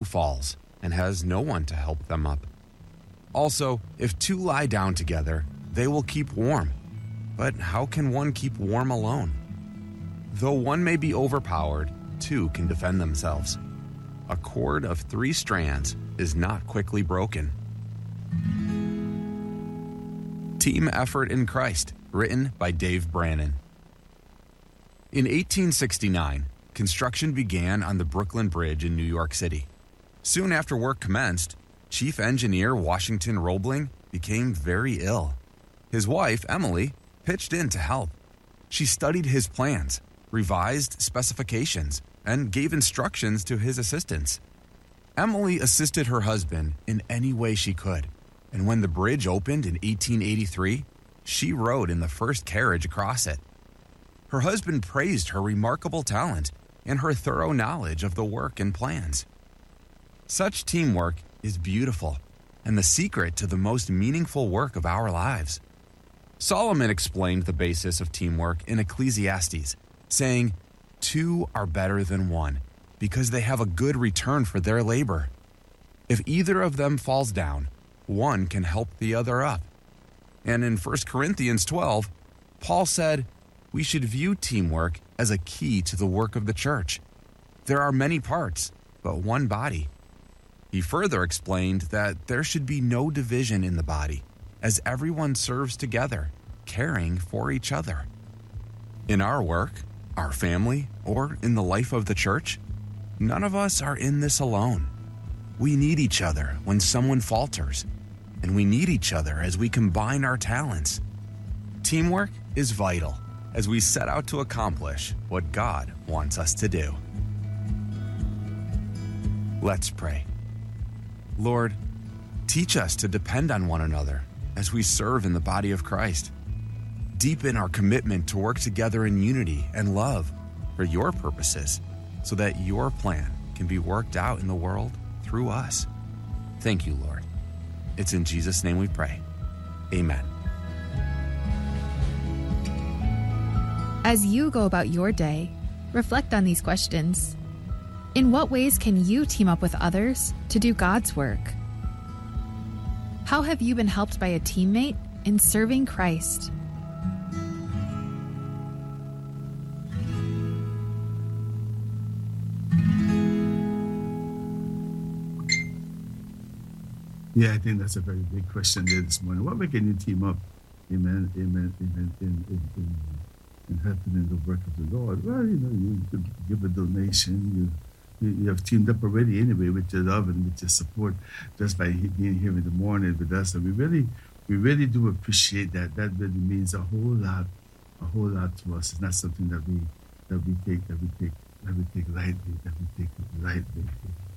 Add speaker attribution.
Speaker 1: falls and has no one to help them up. Also, if two lie down together, they will keep warm. But how can one keep warm alone? Though one may be overpowered, two can defend themselves. A cord of 3 strands is not quickly broken. Team Effort in Christ, written by Dave Brannon. In 1869, construction began on the Brooklyn Bridge in New York City. Soon after work commenced, Chief Engineer Washington Roebling became very ill. His wife, Emily, pitched in to help. She studied his plans, revised specifications, and gave instructions to his assistants. Emily assisted her husband in any way she could, and when the bridge opened in 1883, she rode in the first carriage across it. Her husband praised her remarkable talent and her thorough knowledge of the work and plans. Such teamwork is beautiful and the secret to the most meaningful work of our lives. Solomon explained the basis of teamwork in Ecclesiastes, saying, "Two are better than one, because they have a good return for their labor. If either of them falls down, one can help the other up." And in 1 Corinthians 12, Paul said, we should view teamwork as a key to the work of the church. There are many parts, but one body. He further explained that there should be no division in the body, as everyone serves together, caring for each other. In our work, our family, or in the life of the church, none of us are in this alone. We need each other when someone falters, and we need each other as we combine our talents. Teamwork is vital as we set out to accomplish what God wants us to do. Let's pray. Lord, teach us to depend on one another as we serve in the body of Christ. Deepen our commitment to work together in unity and love for your purposes so that your plan can be worked out in the world through us. Thank you, Lord. It's in Jesus' name we pray. Amen.
Speaker 2: As you go about your day, reflect on these questions. In what ways can you team up with others to do God's work? How have you been helped by a teammate in serving Christ?
Speaker 3: Yeah, I think that's a very big question there this morning. What way can you team up, amen, in helping in the work of the Lord? Well, you could give a donation. You have teamed up already anyway with your love and with your support just by being here in the morning with us. And we really do appreciate that. That really means a whole lot to us. It's not something that we take lightly.